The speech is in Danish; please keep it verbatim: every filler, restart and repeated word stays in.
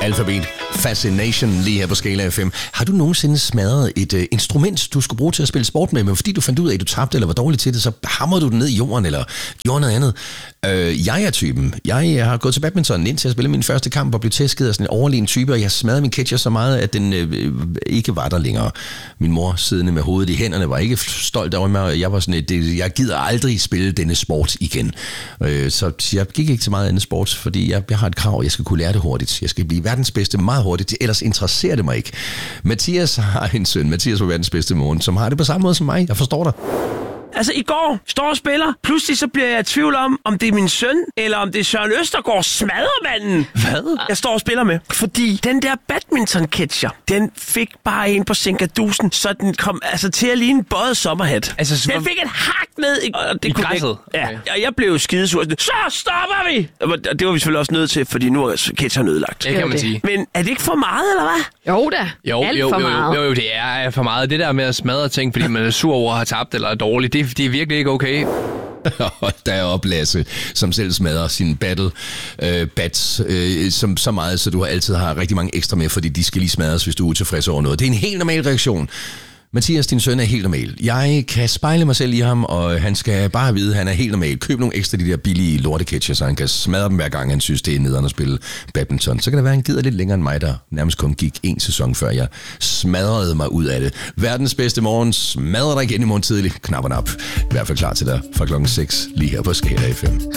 Alphabet Fascination lige her på Skala F M. Har du nogensinde smadret et uh, instrument, du skulle bruge til at spille sport med, men fordi du fandt ud af, at du tabte eller var dårlig til det, så hamrede du den ned i jorden eller gjorde noget andet? Uh, jeg er typen. Jeg har gået til badminton indtil jeg spillede min første kamp og blev tæsket af sådan en overlegen type, og jeg smadrede min catcher så meget, at den uh, ikke var der længere. Min mor siddende med hovedet i hænderne var ikke stolt over mig, og jeg var sådan et, jeg gider aldrig spille denne sport igen. Uh, så jeg gik ikke til meget andet sport, fordi jeg, jeg har et krav, jeg skal kunne lære det hurtigt. Jeg skal blive verdens bedste meget hurtigt, ellers interesserer det mig ikke. Mathias har en søn, Mathias var verdens bedste morgen, som har det på samme måde som mig. Jeg forstår dig. Altså, i går står og spiller. Pludselig så bliver jeg i tvivl om, om det er min søn, eller om det er Søren Østergaard, smaddermanden. Hvad? Jeg står og spiller med. Fordi den der badminton-catcher, den fik bare en på sinkadusen, så den kom altså til at ligne en bøjet sommerhat. Altså, så den fik et hak ned i, og det i kunne græsset. Ja, og jeg blev skidesur. Så stopper vi! Og det var vi selvfølgelig også nødt til, fordi nu er catcheren ødelagt. Det kan man sige. Men er det ikke for meget, eller hvad? Jo da. Jo, Alt jo, for jo, meget. jo, jo, det er for meget. Det der med at smadre ting, fordi man er sur over at have tabt eller er dårlig, det, det er virkelig ikke okay. Der er op Lasse, som selv smadrer sine battle øh, bats øh, som, så meget, så du altid har rigtig mange ekstra med, fordi de skal lige smadres, hvis du er utilfreds over noget. Det er en helt normal reaktion. Mathias, din søn er helt normal. Jeg kan spejle mig selv i ham, og han skal bare vide, at han er helt normal. Køb nogle ekstra de der billige lorteketcher, så han kan smadre dem hver gang, han synes, det er nederen at spille badminton. Så kan det være, at han gider lidt længere end mig, der nærmest kun gik en sæson, før jeg smadrede mig ud af det. Verdens bedste morgen smadrer dig igen i morgen tidlig. Knapperne op. I hvert fald klar til dig fra klokken seks lige her på Skala F M.